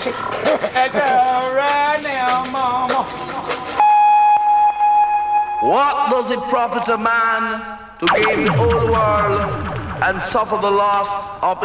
Right now, mama. What does it profit a man to gain the whole world and suffer the loss of